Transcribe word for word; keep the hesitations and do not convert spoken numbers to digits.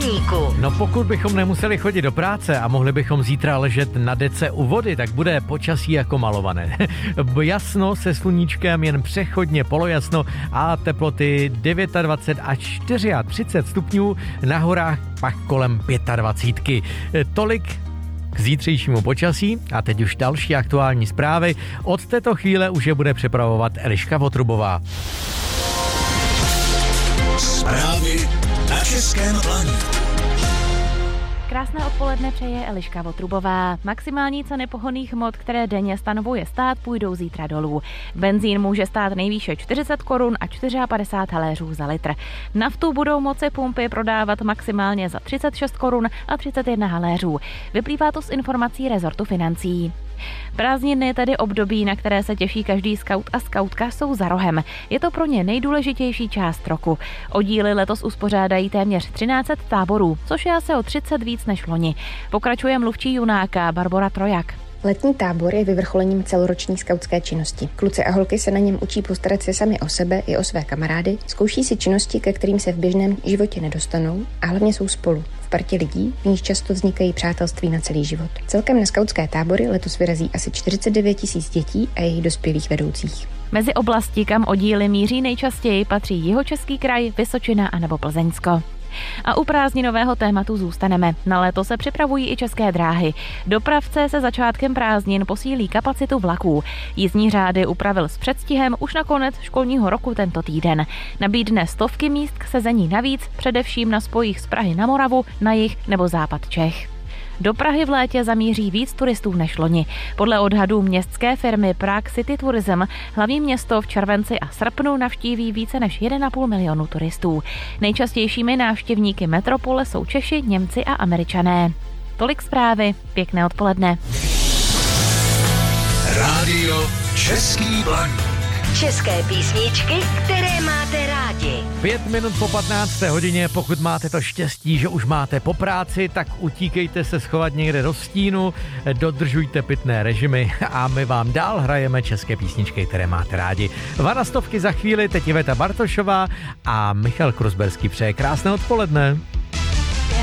Deníku. No pokud bychom nemuseli chodit do práce a mohli bychom zítra ležet na dece u vody, tak bude počasí jako malované. Jasno se sluníčkem, jen přechodně polojasno a teploty dvacet devět až třicet čtyři stupňů, na horách pak kolem dvacet pět. Tolik k zítřejšímu počasí a teď už další aktuální zprávy. Od této chvíle už je bude připravovat Eliška Votrubová. Zprávy na Českém Planu. Krásné odpoledne přeje Eliška Votrubová. Maximální ceny pohonných hmot, které denně stanovuje stát, půjdou zítra dolů. Benzín může stát nejvýše čtyřicet korun a padesát čtyři haléřů za litr. Naftu budou moci pumpy prodávat maximálně za třicet šest korun a třicet jedna haléřů. Vyplývá to z informací rezortu financí. Prázdniny, tedy období, na které se těší každý skaut a skautka, jsou za rohem. Je to pro ně nejdůležitější část roku. Oddíly letos uspořádají téměř třináct set táborů, což je asi o třicet víc než loni. Pokračuje mluvčí Junáka Barbora Trojak. Letní tábor je vyvrcholením celoroční skautské činnosti. Kluci a holky se na něm učí postarat se sami o sebe i o své kamarády, zkouší si činnosti, ke kterým se v běžném životě nedostanou a hlavně jsou spolu. V partě lidí, v níž často vznikají přátelství na celý život. Celkem na skautské tábory letos vyrazí asi čtyřicet devět tisíc dětí a jejich dospělých vedoucích. Mezi oblasti, kam oddíly míří nejčastěji, patří Jihočeský kraj, Vysočina a nebo Plzeňsko. A u prázdninového tématu zůstaneme. Na léto se připravují i České dráhy. Dopravce se začátkem prázdnin posílí kapacitu vlaků. Jízdní řády upravil s předstihem už na konec školního roku tento týden. Nabídne stovky míst k sezení navíc, především na spojích z Prahy na Moravu, na jih nebo západ Čech. Do Prahy v létě zamíří víc turistů než loni. Podle odhadů městské firmy Prague City Tourism hlavní město v červenci a srpnu navštíví více než jeden a půl milionu turistů. Nejčastějšími návštěvníky metropole jsou Češi, Němci a Američané. Tolik zprávy, pěkné odpoledne. Rádio Český Blaník. České písničky, které máte rádi. Pět minut po patnácté hodině, pokud máte to štěstí, že už máte po práci, tak utíkejte se schovat někde do stínu, dodržujte pitné režimy a my vám dál hrajeme české písničky, které máte rádi. Vanastovky za chvíli, teď Iveta Bartošová a Michal Kruzberský přeje krásné odpoledne.